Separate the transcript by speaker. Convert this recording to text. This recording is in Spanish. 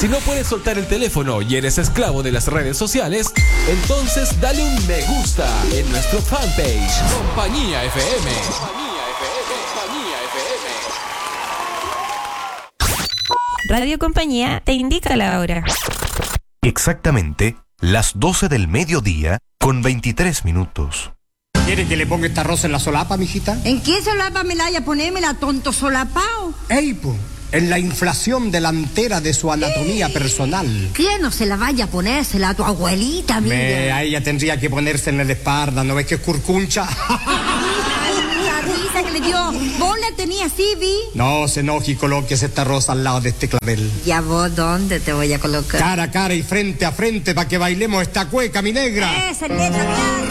Speaker 1: Si no puedes soltar el teléfono y eres esclavo de las redes sociales, entonces dale un me gusta en nuestro fanpage Compañía FM.
Speaker 2: Radio Compañía te indica la hora.
Speaker 3: Exactamente las 12 del mediodía con 23 minutos.
Speaker 4: ¿Quiere que le ponga esta rosa en la solapa, mijita?
Speaker 5: ¿En qué solapa me la haya ponémela, tonto solapao?
Speaker 4: ¡Ey, po! En la inflación delantera de su anatomía personal.
Speaker 5: ¿Quién no se la vaya a ponérsela a tu abuelita, mira?
Speaker 4: A ella tendría que ponerse en la espalda, ¿no ves que es curcuncha?
Speaker 5: La risa que le dio. ¿Vos la tenías así, vi?
Speaker 4: No se enoje y colóquese esta rosa al lado de este clavel.
Speaker 5: ¿Ya vos dónde te voy a colocar?
Speaker 4: Cara a cara y frente a frente para que bailemos esta cueca, mi negra.
Speaker 5: ¡Esa letra,